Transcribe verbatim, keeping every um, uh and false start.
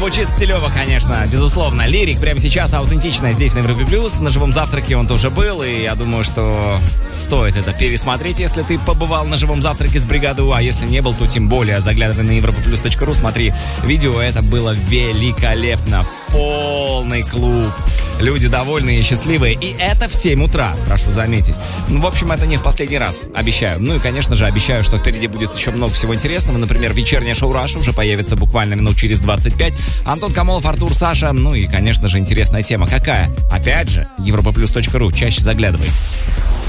звучит стилево, конечно, безусловно. Лирик прямо сейчас аутентично здесь на Европе Плюс. На живом завтраке он тоже был, и я думаю, что стоит это пересмотреть, если ты побывал на живом завтраке с бригадой У, а если не был, то тем более заглядывай на европаплюс точка ру, смотри видео, это было великолепно. Полный клуб. Люди довольные и счастливые. И это в семь утра, прошу заметить. Ну, в общем, это не в последний раз, обещаю. Ну и, конечно же, обещаю, что впереди будет еще много всего интересного. Например, вечернее шоу «Раша» уже появится буквально минут через двадцать пять. Антон Камолов, Артур, Саша. Ну и, конечно же, интересная тема. Какая? Опять же, европаплюс точка ру. Чаще заглядывай.